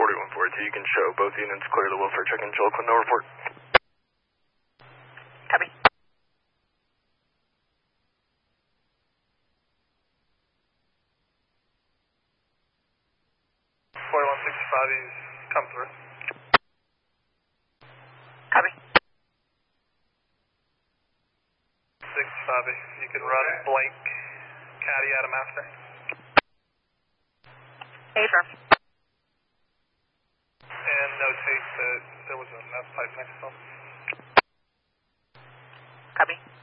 4142, you can show both units clear the welfare check and Joliquin, no report. Copy. 4165, he's come through. Copy. 65, you can run blank caddy at him after. Affirm. And notate that there was a meth pipe next to him. Copy.